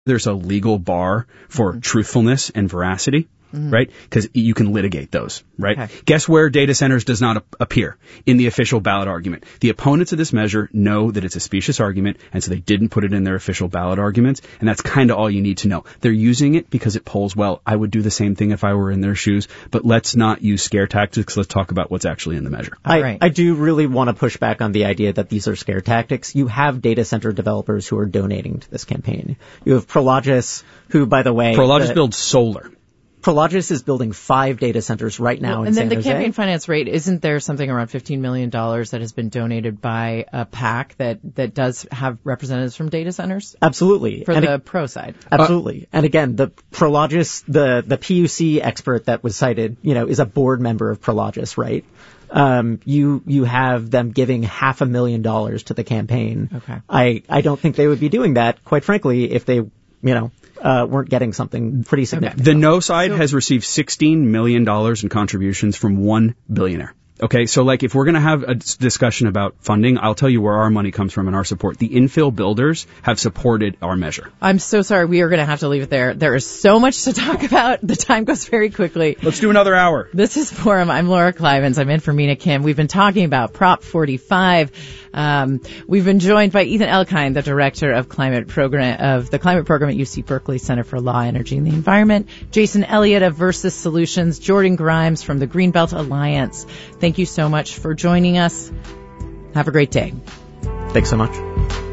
there's a legal bar for truthfulness and veracity. Right? Because you can litigate those, right? Okay. Guess where data centers does not appear? In the official ballot argument. The opponents of this measure know that it's a specious argument, and so they didn't put it in their official ballot arguments, and that's kind of all you need to know. They're using it because it polls well. I would do the same thing if I were in their shoes, but let's not use scare tactics. Let's talk about what's actually in the measure. I do really want to push back on the idea that these are scare tactics. You have data center developers who are donating to this campaign. You have Prologis, who, by the way... Prologis builds solar. Prologis is building 5 data centers right now in San Jose. And then the campaign finance rate, isn't there something around $15 million that has been donated by a PAC that does have representatives from data centers? Absolutely. For the pro side. Absolutely. And again, the Prologis, the PUC expert that was cited, is a board member of Prologis, right? You have them giving $500,000 to the campaign. Okay. I don't think they would be doing that, quite frankly, if they, weren't getting something pretty significant. The no side has received $16 million in contributions from one billionaire. Okay, so if we're going to have a discussion about funding, I'll tell you where our money comes from and our support. The infill builders have supported our measure. I'm so sorry. We are going to have to leave it there. There is so much to talk about. The time goes very quickly. Let's do another hour. This is Forum. I'm Laura Klivans. I'm in for Mina Kim. We've been talking about Prop 45. We've been joined by Ethan Elkind, the director of the climate program at UC Berkeley Center for Law, Energy, and the Environment. Jason Elliott of Versus Solutions. Jordan Grimes from the Greenbelt Alliance. Thank you so much for joining us. Have a great day. Thanks so much.